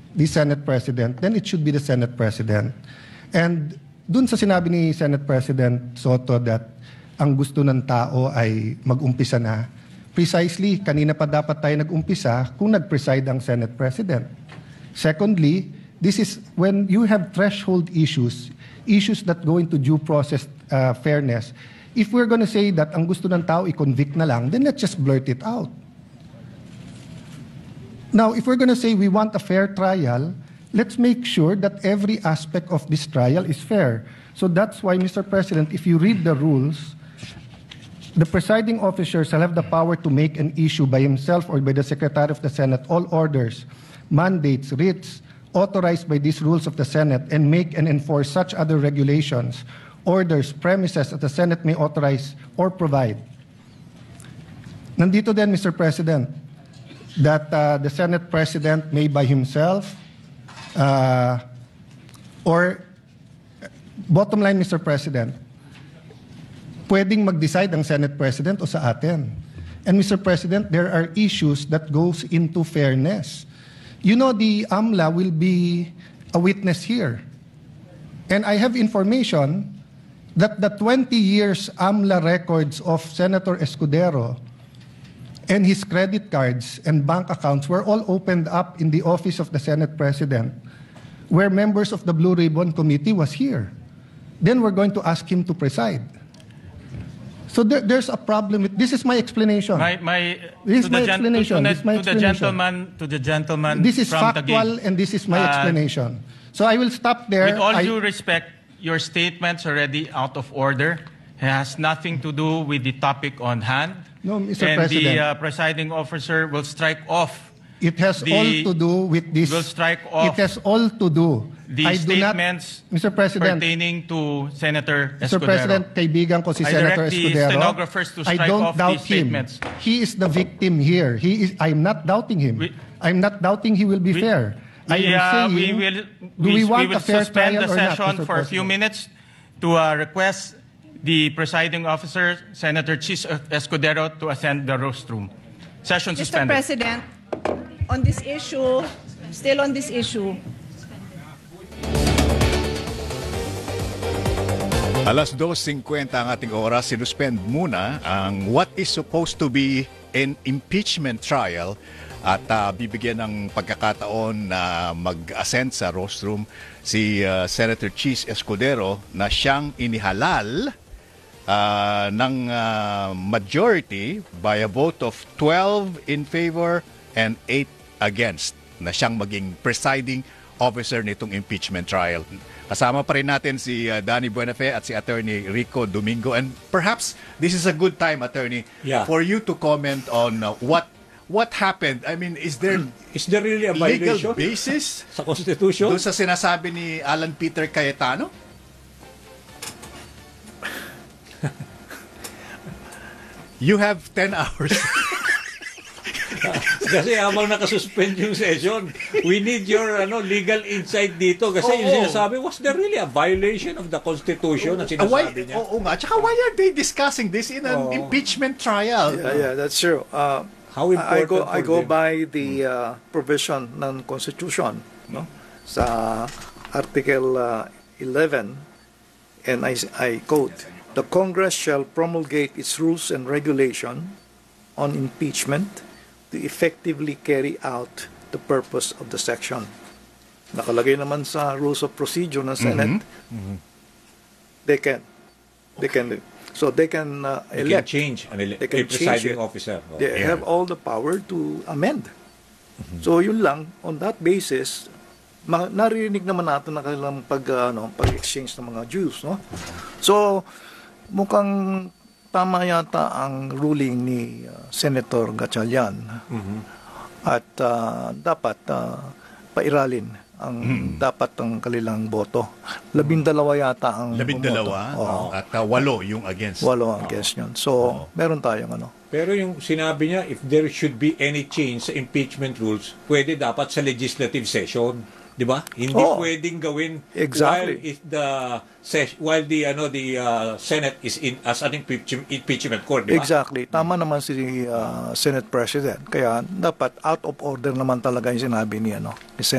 the Senate President, then it should be the Senate President. And dun sa sinabi ni Senate President Soto that ang gusto ng tao ay mag-umpisa na, precisely, kanina pa dapat tayo nag-umpisa kung nag-preside ang Senate President. Secondly, this is when you have threshold issues that go into due process fairness. If we're going to say that ang gusto ng tao i-convict na lang, then let's just blurt it out. Now, if we're going to say we want a fair trial, let's make sure that every aspect of this trial is fair. So that's why, Mr. President, if you read the rules, the presiding officer shall have the power to make an issue by himself or by the Secretary of the Senate all orders, mandates, writs, authorized by these rules of the Senate, and make and enforce such other regulations, orders, premises that the Senate may authorize or provide. Nandito din, Mr. President, that the Senate President may by himself or bottom line, Mr. President, pwedeng mag-decide ang Senate President o sa atin. And Mr. President, there are issues that goes into fairness. You know, the AMLA will be a witness here. And I have information that the 20 years AMLA records of Senator Escudero and his credit cards and bank accounts were all opened up in the office of the Senate President, where members of the Blue Ribbon Committee was here. Then we're going to ask him to preside. So there's a problem with this. Is my explanation. This is my explanation. To the gentleman. This is from factual, and this is my explanation. So I will stop there. With all due respect, your statement's already out of order. It has nothing to do with the topic on hand. No, Mr. And President. the presiding officer will strike off. It has all to do with this. Will strike off. It has all to do. The statements Mr. President, pertaining to Senator Escudero. Mr. President, kaibigan ko si Senator direct Escudero. the stenographers to strike I don't off doubt these him. statements. He is the victim here. I'm not doubting him. I'm not doubting he will be fair. We will suspend the session for a few minutes to request the presiding officer, Senator Chis Escudero, to ascend the rostrum. Session suspended. Mr. President, on this issue, still on this issue. Alas 2:50 ang ating oras, sinuspend muna ang what is supposed to be an impeachment trial at bibigyan ng pagkakataon na mag-ascend sa rostrum si Senator Chis Escudero na siyang inihalal ng majority by a vote of 12 in favor and 8 against na siyang maging presiding officer nitong impeachment trial. Kasama pa rin natin si Danny Buenafe at si Attorney Rico Domingo. And perhaps this is a good time, Attorney, for you to comment on what happened. I mean, is there really a legal violation basis sa Constitution? doon sa sinasabi ni Alan Peter Cayetano? You have 10 hours. Kasi habang nakasuspend yung session, we need your legal insight dito. Kasi yung sinasabi, was there really a violation of the Constitution na sinasabi niya? Oo nga. Tsaka why are they discussing this in an impeachment trial? Yeah, that's true. How important I go by the provision ng Constitution, no? Sa Article 11, and I quote, "The Congress shall promulgate its rules and regulation on impeachment to effectively carry out the purpose of the section." Nakalagay naman sa Rules of Procedure ng Senate. They can do. So they can elect. They can change a presiding officer. They have all the power to amend. So yun lang, on that basis, naririnig naman natin na kailang pag-exchange ng mga views, no? So mukhang tama yata ang ruling ni Senator Gatchalian. At dapat pairalin ang dapat ang kanilang boto. 12 yata ang 12 at 8 yung against. 8 ang against yun. So, meron tayong Pero yung sinabi niya, if there should be any change sa impeachment rules, pwede dapat sa legislative session. Di ba? Hindi pwedeng gawin exactly while the Senate is in as an impeachment court, di ba? Exactly. Tama naman si Senate President. Kaya dapat out of order naman talaga yung sinabi ni